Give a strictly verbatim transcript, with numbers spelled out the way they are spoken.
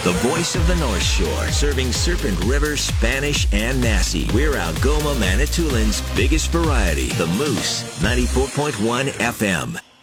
The voice of the North Shore, serving Serpent River, Spanish, and Massey. We're Algoma, Manitoulин's biggest variety. The Moose, ninety-four point one F M.